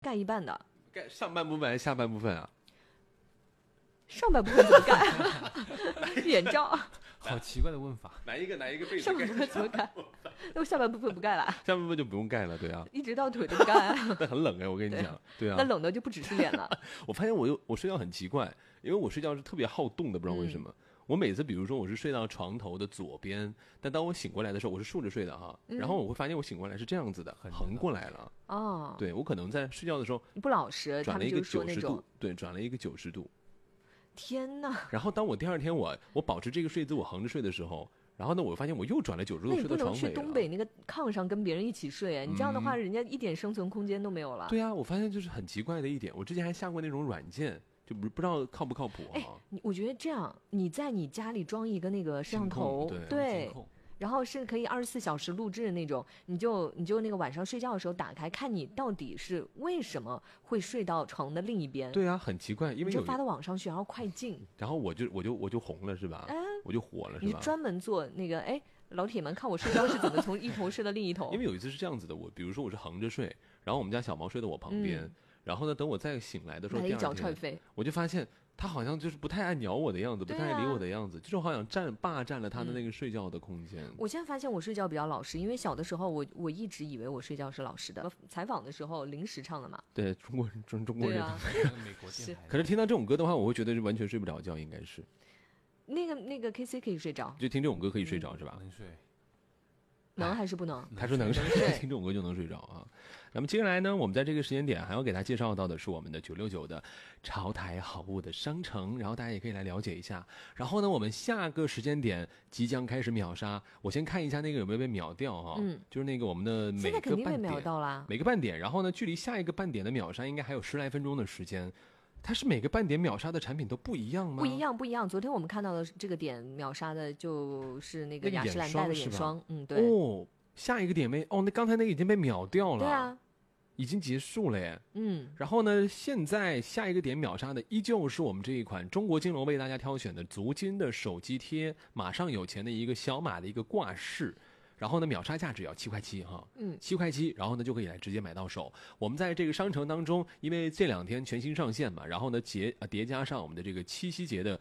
盖一半的。 盖上半部分还是下半部分啊？ 上半部分怎么盖？眼罩。 好奇怪的问法。 哪一个被子上半部分怎么盖？那我下半部分不盖了， 下半部分就不用盖了，对啊。 一直到腿都不盖。 那很冷哎，我跟你讲，对啊。 那冷的就不只是脸了。 我发现我睡觉很奇怪，因为我睡觉是特别好动的，不知道为什么。我每次比如说我是睡到床头的左边，但当我醒过来的时候，我是竖着睡的哈，然后我会发现我醒过来是这样子的，横过来了。 哦， 对，我可能在睡觉的时候不老实， 转了一个90度，对，转了一个90度。 天哪！ 然后当我第二天我保持这个睡姿，我横着睡的时候，然后呢，我发现我又转了90度睡到床尾了。那你不能去东北那个炕上跟别人一起睡，你这样的话，人家一点生存空间都没有了。 对啊，我发现就是很奇怪的一点，我之前还下过那种软件。就不知道靠不靠谱啊？ 我觉得这样，你在你家里装一个那个摄像头，对，然后是可以24小时录制的那种，你就那个晚上睡觉的时候打开，看你到底是为什么会睡到床的另一边。 对啊，很奇怪，因为你就发到网上去，然后快进， 然后我就红了是吧？我就火了是吧？ 你专门做那个老铁们看我睡觉是怎么从一头睡到另一头。 因为有一次是这样子的，比如说我是横着睡，然后我们家小毛睡到我旁边。然后呢，等我再醒来的时候，第二天我就发现他好像就是不太爱鸟我的样子，不太爱理我的样子，就是好像霸占了他的那个睡觉的空间。 我现在发现我睡觉比较老实，因为小的时候我一直以为我睡觉是老实的。采访的时候临时唱的嘛。 对，中国人。 对啊， 美国电台。 可是听到这种歌的话，我会觉得是完全睡不着觉，应该是。 那个 KC 可以睡着， 就听这种歌可以睡着是吧？ 能睡。 能还是不能？ 他说能睡，听这种歌就能睡着啊。那么接下来呢，我们在这个时间点还要给大家介绍到的是我们的969的潮台好物的商城，然后大家也可以来了解一下。然后呢，我们下个时间点即将开始秒杀，我先看一下那个有没有被秒掉哈。就是那个我们的每个半点，现在肯定被秒到啦， 每个半点，然后呢，距离下一个半点的秒杀应该还有10来分钟的时间。它是每个半点秒杀的产品都不一样吗？ 不一样。昨天我们看到的这个点秒杀的就是那个雅诗兰黛的眼霜，对。 哦，下一个点那刚才那个已经被秒掉了。 对啊， 已经结束了耶。然后呢，现在下一个点秒杀的依旧是我们这一款中国金龙为大家挑选的足金的手机贴，马上有钱的一个小码的一个挂饰。然后呢，秒杀价只要7块7哈，7块7，然后呢就可以来直接买到手。我们在这个商城当中，因为这2天全新上线嘛，然后呢叠加上我们的这个7夕节的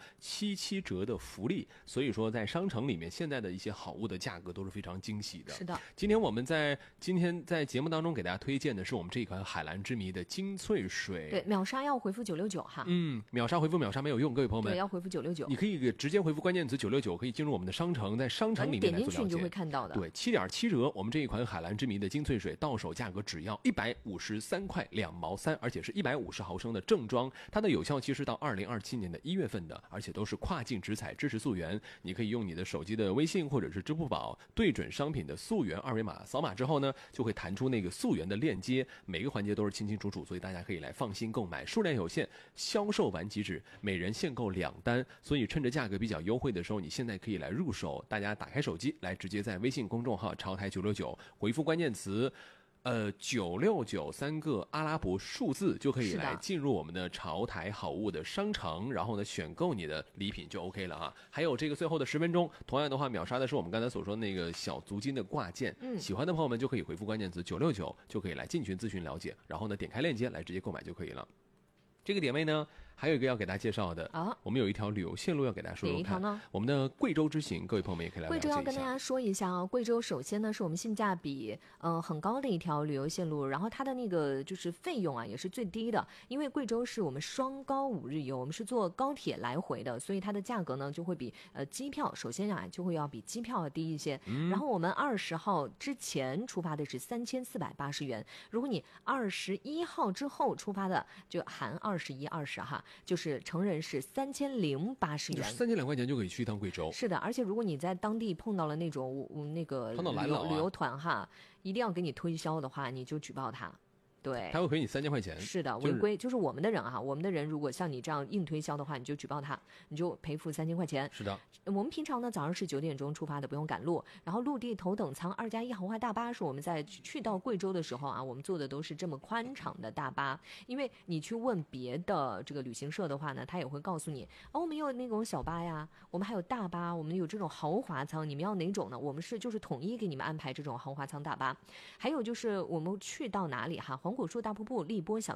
7折的福利，所以说在商城里面现在的一些好物的价格都是非常惊喜的。 是的， 今天在节目当中给大家推荐的是我们这一款海蓝之谜的精粹水。 对，秒杀要回复969哈。 秒杀回复秒杀没有用，各位朋友们， 对，要回复969。 你可以直接回复关键词969，可以进入我们的商城，在商城里面来做了解。 点进去你就会看到的。 对，7.7折，我们这一款海蓝之谜的精粹水到手价格只要153块2毛3，而且是150毫升的正装，它的有效期是到2027年的1月份的，而且都是跨境直采，支持溯源。你可以用你的手机的微信或者是支付宝对准商品的溯源二维码，扫码之后呢，就会弹出那个溯源的链接，每个环节都是清清楚楚，所以大家可以来放心购买，数量有限，销售完即止，每人限购2单，所以趁着价格比较优惠的时候，你现在可以来入手。大家打开手机来直接在微信公众号潮台969回复关键词969三个阿拉伯数字，就可以来进入我们的潮台好物的商城，然后呢选购你的礼品就 OK 了啊。还有这个最后的10分钟，同样的话秒杀的是我们刚才所说的那个小足金的挂件，喜欢的朋友们就可以回复关键词969，就可以来进群咨询了解，然后呢点开链接来直接购买就可以了。这个点位呢，还有一个要给大家介绍的我们有一条旅游线路要给大家说说看。哪一条呢？我们的贵州之行，各位朋友们也可以来了解一下。 贵州要跟大家说一下贵州首先呢是我们性价比很高的一条旅游线路，然后它的那个就是费用也是最低的，因为贵州是我们双高5日游，我们是坐高铁来回的，所以它的价格呢就会比机票首先就会要比机票要低一些。然后我们20号之前出发的是3480元，如果你21号之后出发的，就含21、20哈，就是成人是3080元 ，3200块钱就可以去一趟贵州。 是的，而且如果你在当地碰到了那种那个旅游团哈，一定要给你推销的话，你就举报他。对， 他会赔你3000块钱。 是的，违规就是我们的人我们的人如果像你这样硬推销的话，你就举报他，你就赔付3000块钱。 是的， 我们平常呢早上是9点钟出发的，不用赶路。然后陆地头等舱2+1豪华大巴是我们在去到贵州的时候我们坐的都是这么宽敞的大巴。因为你去问别的这个旅行社的话呢，他也会告诉你我们有那种小巴呀，我们还有大巴，我们有这种豪华舱，你们要哪种呢？我们就是统一给你们安排这种豪华舱大巴。还有就是我们去到哪里黄果树大瀑布、荔波小